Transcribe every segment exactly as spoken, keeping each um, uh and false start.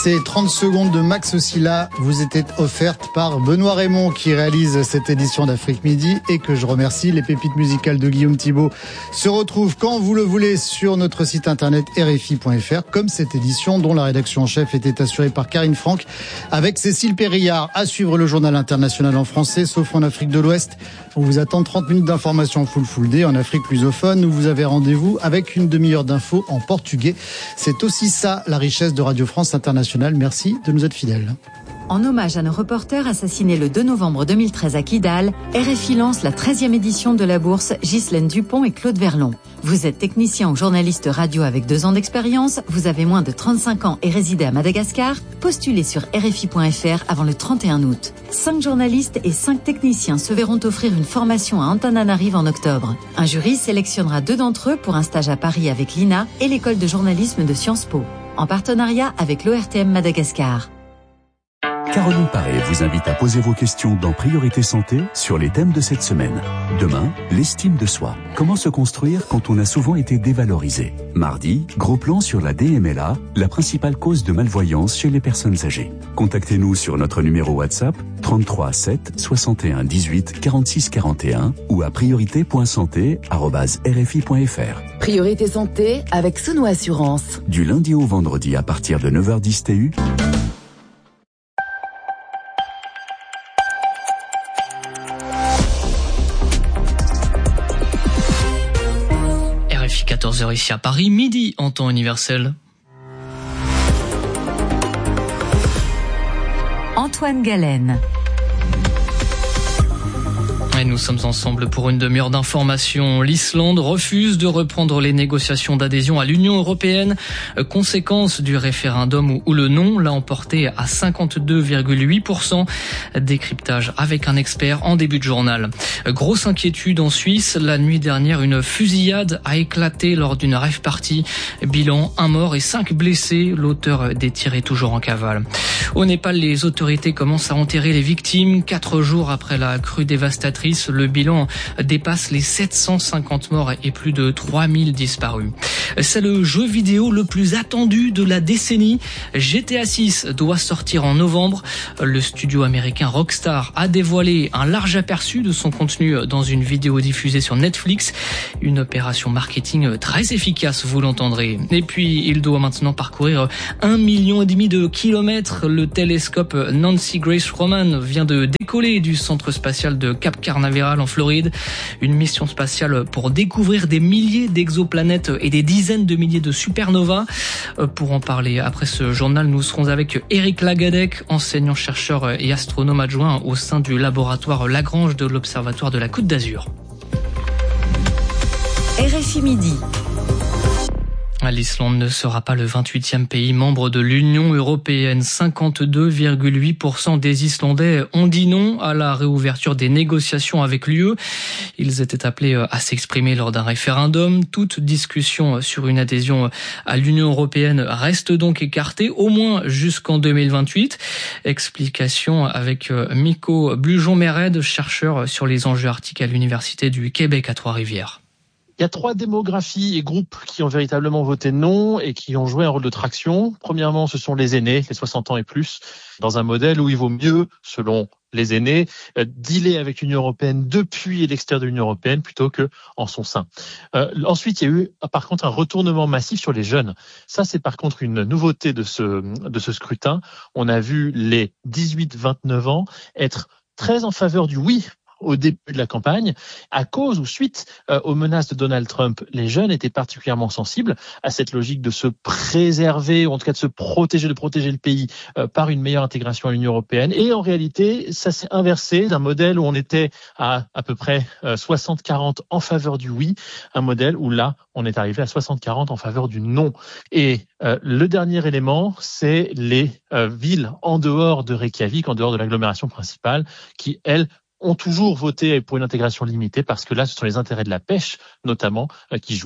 Ces trente secondes de Max Ossila vous étaient offertes par Benoît Raymond qui réalise cette édition d'Afrique Midi et que je remercie. Les pépites musicales de Guillaume Thibault se retrouvent quand vous le voulez sur notre site internet R F I point F R, comme cette édition dont la rédaction en chef était assurée par Karine Franck avec Cécile Périllard. À suivre le journal international en français, sauf en Afrique de l'Ouest. On vous attend trente minutes d'information full full day. En Afrique lusophone, où vous avez rendez-vous avec une demi-heure d'infos en portugais. C'est aussi ça, la richesse de Radio France Internationale. Merci de nous être fidèles. En hommage à nos reporters assassinés le deux novembre deux mille treize à Kidal, R F I lance la treizième édition de la bourse Ghislaine Dupont et Claude Verlon. Vous êtes technicien ou journaliste radio avec deux ans d'expérience, vous avez moins de trente-cinq ans et résidez à Madagascar, postulez sur R F I point F R avant le trente et un août. Cinq journalistes et cinq techniciens se verront offrir une formation à Antananarive en octobre. Un jury sélectionnera deux d'entre eux pour un stage à Paris avec l'I N A et l'école de journalisme de Sciences Po, en partenariat avec l'O R T M Madagascar. Caroline Paré vous invite à poser vos questions dans Priorité Santé sur les thèmes de cette semaine. Demain, l'estime de soi. Comment se construire quand on a souvent été dévalorisé? Mardi, gros plan sur la D M L A, la principale cause de malvoyance chez les personnes âgées. Contactez-nous sur notre numéro WhatsApp trente-trois sept soixante et un dix-huit quarante-six quarante et un ou à priorité point santé arobase r f i point f r. Priorité Santé avec Sono Assurance. Du lundi au vendredi à partir de neuf heures dix T U. quatorze heures ici à Paris, midi en temps universel. Antoine Galen. Et nous sommes ensemble pour une demi-heure d'information. L'Islande refuse de reprendre les négociations d'adhésion à l'Union européenne. Conséquence du référendum où le non l'a emporté à cinquante-deux virgule huit pour cent. Décryptage avec un expert en début de journal. Grosse inquiétude en Suisse. La nuit dernière, une fusillade a éclaté lors d'une rave party. Bilan, un mort et cinq blessés. L'auteur des tirs est toujours en cavale. Au Népal, les autorités commencent à enterrer les victimes. Quatre jours après la crue dévastatrice, le bilan dépasse les sept cent cinquante morts et plus de trois mille disparus. C'est le jeu vidéo le plus attendu de la décennie. G T A six doit sortir en novembre. Le studio américain Rockstar a dévoilé un large aperçu de son contenu dans une vidéo diffusée sur Netflix. Une opération marketing très efficace, vous l'entendrez. Et puis, il doit maintenant parcourir un million et demi de kilomètres. Le télescope Nancy Grace Roman vient de décoller du centre spatial de Cap Canaveral en Floride. Une mission spatiale pour découvrir des milliers d'exoplanètes et des dizaines de milliers de supernovas. Pour en parler après ce journal, nous serons avec Éric Lagadec, enseignant-chercheur et astronome adjoint au sein du laboratoire Lagrange de l'Observatoire de la Côte d'Azur. R F I Midi. L'Islande ne sera pas le vingt-huitième pays membre de l'Union européenne. cinquante-deux virgule huit pour cent des Islandais ont dit non à la réouverture des négociations avec l'U E. Ils étaient appelés à s'exprimer lors d'un référendum. Toute discussion sur une adhésion à l'Union européenne reste donc écartée, au moins jusqu'en deux mille vingt-huit. Explication avec Miko Blujon-Méred, chercheur sur les enjeux arctiques à l'Université du Québec à Trois-Rivières. Il y a trois démographies et groupes qui ont véritablement voté non et qui ont joué un rôle de traction. Premièrement, ce sont les aînés, les soixante ans et plus, dans un modèle où il vaut mieux, selon les aînés, dealer avec l'Union européenne depuis l'extérieur de l'Union européenne plutôt que en son sein. Euh, ensuite, il y a eu par contre un retournement massif sur les jeunes. Ça, c'est par contre une nouveauté de ce de ce scrutin. On a vu les dix-huit vingt-neuf ans être très en faveur du oui au début de la campagne, à cause ou suite euh, aux menaces de Donald Trump. Les jeunes étaient particulièrement sensibles à cette logique de se préserver, ou en tout cas de se protéger, de protéger le pays euh, par une meilleure intégration à l'Union européenne. Et en réalité, ça s'est inversé d'un modèle où on était à à peu près euh, soixante quarante en faveur du oui, un modèle où là, on est arrivé à soixante quarante en faveur du non. Et euh, le dernier élément, c'est les euh, villes en dehors de Reykjavik, en dehors de l'agglomération principale, qui, elles, ont toujours voté pour une intégration limitée parce que là, ce sont les intérêts de la pêche, notamment, euh, qui jouent.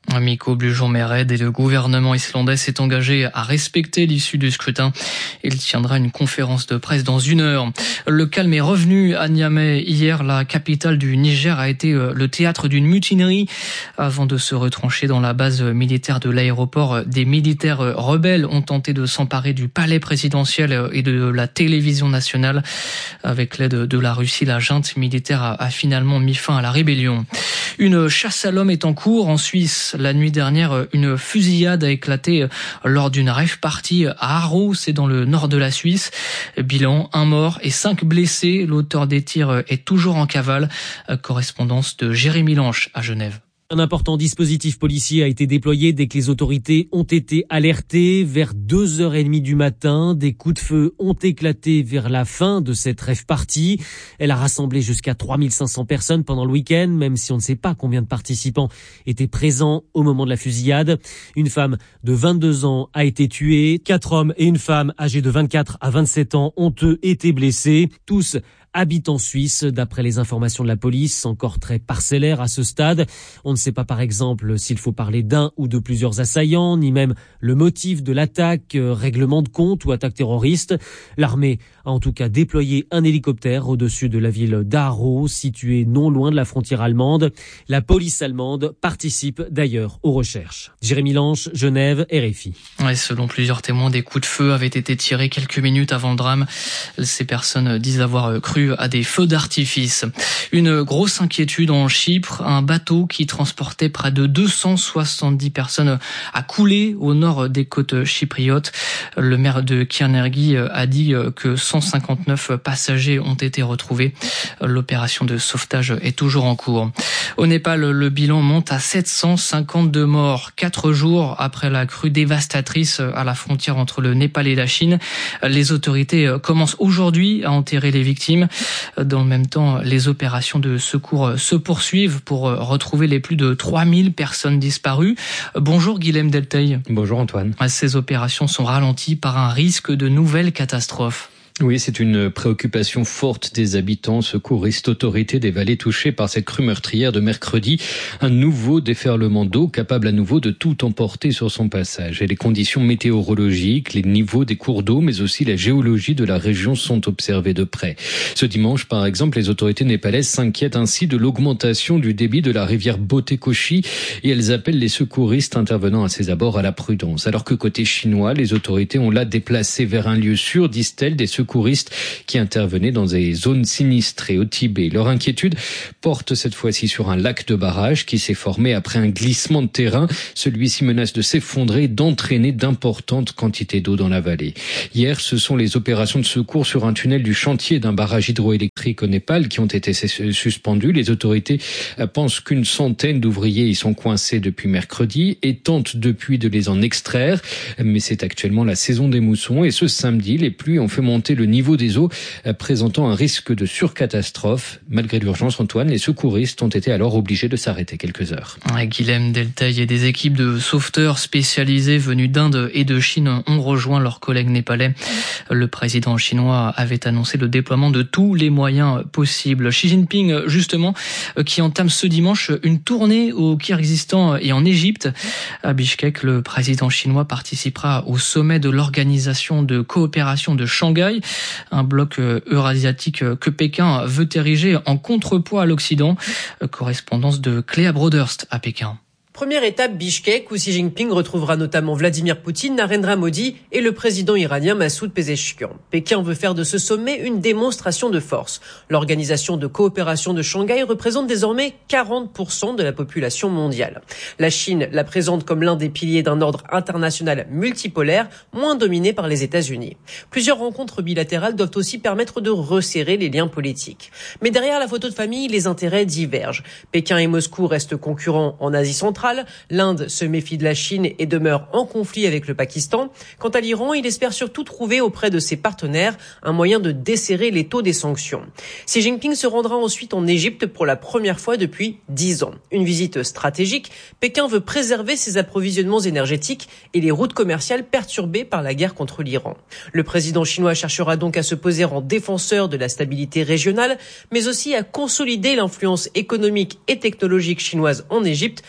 Mikko Blujon-Mered et le gouvernement islandais s'est engagé à respecter l'issue du scrutin. Il tiendra une conférence de presse dans une heure. Le calme est revenu à Niamey. Hier, la capitale du Niger a été le théâtre d'une mutinerie. Avant de se retrancher dans la base militaire de l'aéroport, des militaires rebelles ont tenté de s'emparer du palais présidentiel et de la télévision nationale. Avec l'aide de la Russie, la junte militaire a finalement mis fin à la rébellion. Une chasse à l'homme est en cours en Suisse. La nuit dernière, une fusillade a éclaté lors d'une rave party à Aarau, c'est dans le nord de la Suisse. Bilan, un mort et cinq blessés. L'auteur des tirs est toujours en cavale. Correspondance de Jérémy Lanche à Genève. Un important dispositif policier a été déployé dès que les autorités ont été alertées. Vers deux heures trente du matin, des coups de feu ont éclaté vers la fin de cette rave party. Elle a rassemblé jusqu'à trois mille cinq cents personnes pendant le week-end, même si on ne sait pas combien de participants étaient présents au moment de la fusillade. Une femme de vingt-deux ans a été tuée. Quatre hommes et une femme âgés de vingt-quatre à vingt-sept ans ont eux été blessés. Tous habitent en Suisse, d'après les informations de la police, encore très parcellaire à ce stade. On ne sait pas par exemple s'il faut parler d'un ou de plusieurs assaillants, ni même le motif de l'attaque, euh, règlement de compte ou attaque terroriste. L'armée a en tout cas déployé un hélicoptère au-dessus de la ville d'Aarau, située non loin de la frontière allemande. La police allemande participe d'ailleurs aux recherches. Jérémy Lanche, Genève, R F I. Ouais, selon plusieurs témoins, des coups de feu avaient été tirés quelques minutes avant le drame. Ces personnes disent avoir cru à des feux d'artifice. Une grosse inquiétude en Chypre. Un bateau qui transportait près de deux cent soixante-dix personnes a coulé au nord des côtes chypriotes. Le maire de Kirnergi a dit que cent cinquante-neuf passagers ont été retrouvés. L'opération de sauvetage est toujours en cours. Au Népal, le bilan monte à sept cent cinquante-deux morts. Quatre jours après la crue dévastatrice à la frontière entre le Népal et la Chine, les autorités commencent aujourd'hui à enterrer les victimes. Dans le même temps, les opérations de secours se poursuivent pour retrouver les plus de trois mille personnes disparues. Bonjour Guilhem Delteil. Bonjour Antoine. Ces opérations sont ralenties par un risque de nouvelles catastrophes. Oui, c'est une préoccupation forte des habitants, secouristes, autorités des vallées touchées par cette crue meurtrière de mercredi. Un nouveau déferlement d'eau capable à nouveau de tout emporter sur son passage. Et les conditions météorologiques, les niveaux des cours d'eau, mais aussi la géologie de la région sont observés de près. Ce dimanche, par exemple, les autorités népalaises s'inquiètent ainsi de l'augmentation du débit de la rivière Botekoshi et elles appellent les secouristes intervenant à ses abords à la prudence. Alors que côté chinois, les autorités ont là déplacé vers un lieu sûr, disent-elles, des secouristes qui intervenaient dans des zones sinistrées au Tibet. Leur inquiétude porte cette fois-ci sur un lac de barrage qui s'est formé après un glissement de terrain. Celui-ci menace de s'effondrer et d'entraîner d'importantes quantités d'eau dans la vallée. Hier, ce sont les opérations de secours sur un tunnel du chantier d'un barrage hydroélectrique au Népal qui ont été suspendues. Les autorités pensent qu'une centaine d'ouvriers y sont coincés depuis mercredi et tentent depuis de les en extraire. Mais c'est actuellement la saison des moussons et ce samedi, les pluies ont fait monter le niveau des eaux, présentant un risque de surcatastrophe. Malgré l'urgence, Antoine, les secouristes ont été alors obligés de s'arrêter quelques heures. Guilhem Delteil et des équipes de sauveteurs spécialisées venues d'Inde et de Chine ont rejoint leurs collègues népalais. Le président chinois avait annoncé le déploiement de tous les moyens possibles. Xi Jinping, justement, qui entame ce dimanche une tournée au Kyrgyzstan et en Égypte. À Bishkek, le président chinois participera au sommet de l'organisation de coopération de Shanghai, un bloc eurasiatique que Pékin veut ériger en contrepoids à l'Occident. Correspondance de Cléa Broderst à Pékin. Première étape, Bishkek, où Xi Jinping retrouvera notamment Vladimir Poutine, Narendra Modi et le président iranien Massoud Pezeshkian. Pékin veut faire de ce sommet une démonstration de force. L'organisation de coopération de Shanghai représente désormais quarante pour cent de la population mondiale. La Chine la présente comme l'un des piliers d'un ordre international multipolaire, moins dominé par les États-Unis. Plusieurs rencontres bilatérales doivent aussi permettre de resserrer les liens politiques. Mais derrière la photo de famille, les intérêts divergent. Pékin et Moscou restent concurrents en Asie centrale. L'Inde se méfie de la Chine et demeure en conflit avec le Pakistan. Quant à l'Iran, il espère surtout trouver auprès de ses partenaires un moyen de desserrer les taux des sanctions. Xi Jinping se rendra ensuite en Égypte pour la première fois depuis dix ans. Une visite stratégique. Pékin veut préserver ses approvisionnements énergétiques et les routes commerciales perturbées par la guerre contre l'Iran. Le président chinois cherchera donc à se poser en défenseur de la stabilité régionale, mais aussi à consolider l'influence économique et technologique chinoise en Égypte, devenue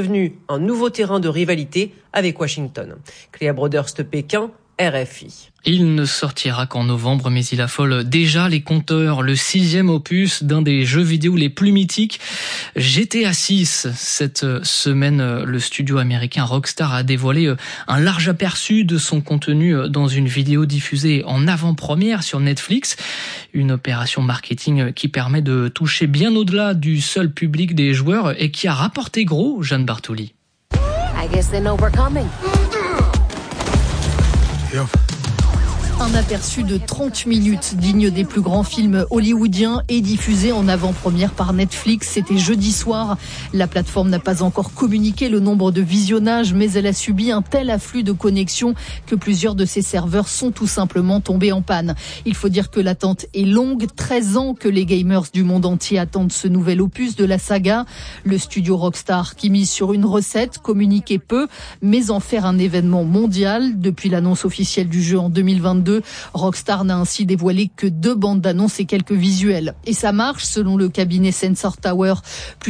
devenu un nouveau terrain de rivalité avec Washington. Cléa Broderst, Pékin, R F I. Il ne sortira qu'en novembre, mais il affole déjà les compteurs. Le sixième opus d'un des jeux vidéo les plus mythiques, G T A six. Cette semaine, le studio américain Rockstar a dévoilé un large aperçu de son contenu dans une vidéo diffusée en avant-première sur Netflix. Une opération marketing qui permet de toucher bien au-delà du seul public des joueurs et qui a rapporté gros, Jeanne Bartoli. I guess they know we're coming. Yep. Un aperçu de trente minutes, digne des plus grands films hollywoodiens et diffusé en avant-première par Netflix. C'était jeudi soir. La plateforme n'a pas encore communiqué le nombre de visionnages, mais elle a subi un tel afflux de connexions que plusieurs de ses serveurs sont tout simplement tombés en panne. Il faut dire que l'attente est longue. treize ans que les gamers du monde entier attendent ce nouvel opus de la saga. Le studio Rockstar, qui mise sur une recette, communiquait peu, mais en faire un événement mondial. Depuis l'annonce officielle du jeu en deux mille vingt-deux, Rockstar n'a ainsi dévoilé que deux bandes d'annonces et quelques visuels. Et ça marche, selon le cabinet Sensor Tower.